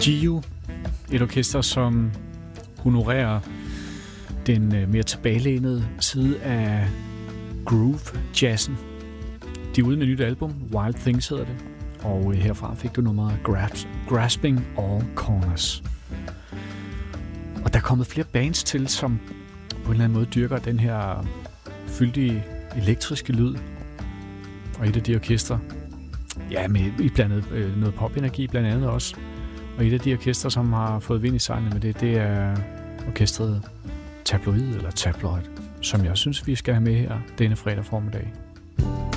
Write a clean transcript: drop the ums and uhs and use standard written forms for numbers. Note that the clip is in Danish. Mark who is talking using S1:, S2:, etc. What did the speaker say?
S1: Gio, et orkester, som honorerer den mere tilbagelænede side af groove-jazzen. De er ude med et nyt album, Wild Things hedder det, og herfra fik du nummeret Grasping All Corners. Og der er kommet flere bands til, som på en eller anden måde dyrker den her fyldige elektriske lyd. Og et af de orkester, ja, med blandet noget popenergi blandt andet også. Og et af de orkester, som har fået vind i sejlene med det er orkestret Tabloid, som jeg synes, vi skal have med her denne fredag formiddag.